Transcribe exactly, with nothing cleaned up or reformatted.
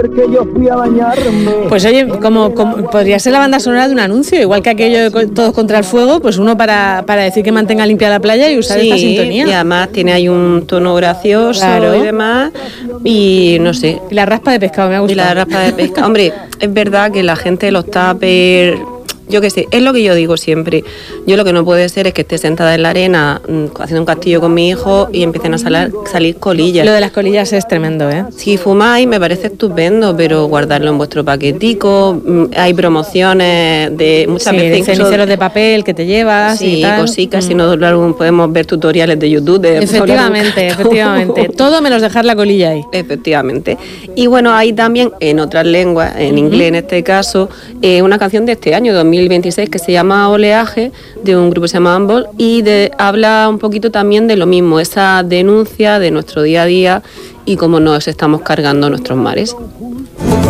porque yo fui a bañarme. Pues oye, como, como podría ser la banda sonora de un anuncio, igual que aquello de Todos contra el Fuego, pues uno para, para decir que mantenga limpia la playa y usar sí, esta sintonía. Y además tiene ahí un tono gracioso, claro, y demás, y no sé. Y la raspa de pescado, me ha gustado. Y la raspa de pescado. Hombre, es verdad que la gente los tuppers, yo qué sé, es lo que yo digo siempre. Yo lo que no puede ser es que esté sentada en la arena haciendo un castillo con mi hijo y empiecen a salir, salir colillas. Lo de las colillas es tremendo, ¿eh? Si fumáis me parece estupendo, pero guardarlo en vuestro paquetico. Hay promociones de muchas sí, veces. de ceniceros de papel que te llevas sí, y tal. cositas, mm. si no podemos ver tutoriales de YouTube. De efectivamente, efectivamente. Todo menos dejar la colilla ahí. Efectivamente. Y bueno, hay también en otras lenguas, en uh-huh. inglés en este caso, eh, una canción de este año, dos mil veintiséis, que se llama Oleaje, de un grupo que se llama Humble, y de, habla un poquito también de lo mismo, esa denuncia de nuestro día a día y cómo nos estamos cargando nuestros mares.